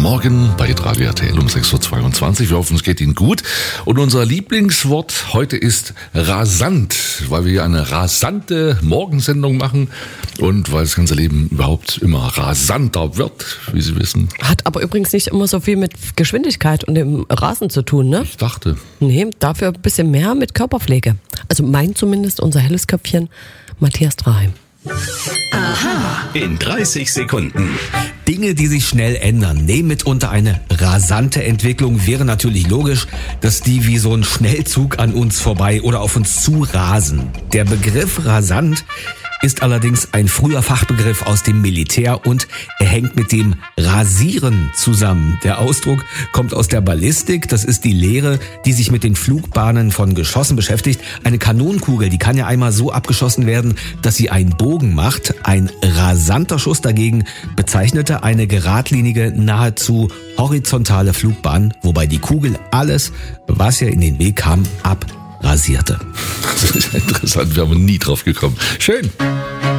Morgen bei Radio RTL um 6.22 Uhr. Wir hoffen, es geht Ihnen gut. Und unser Lieblingswort heute ist rasant, weil wir hier eine rasante Morgensendung machen und weil das ganze Leben überhaupt immer rasanter wird, wie Sie wissen. Hat aber übrigens nicht immer so viel mit Geschwindigkeit und dem Rasen zu tun, ne? Ich dachte. Nee, dafür ein bisschen mehr mit Körperpflege. Also meint zumindest unser helles Köpfchen Matthias Draheim. Aha. In 30 Sekunden. Dinge, die sich schnell ändern, nehmen mitunter eine rasante Entwicklung. Wäre natürlich logisch, dass die wie so ein Schnellzug an uns vorbei oder auf uns zu rasen. Der Begriff rasant ist allerdings ein früher Fachbegriff aus dem Militär und er hängt mit dem Rasieren zusammen. Der Ausdruck kommt aus der Ballistik. Das ist die Lehre, die sich mit den Flugbahnen von Geschossen beschäftigt. Eine Kanonenkugel, die kann ja einmal so abgeschossen werden, dass sie einen Bogen macht. Ein rasanter Schuss dagegen bezeichnete eine geradlinige, nahezu horizontale Flugbahn, wobei die Kugel alles, was ihr in den Weg kam, abrasierte. Das ist interessant, wir haben nie drauf gekommen. Schön.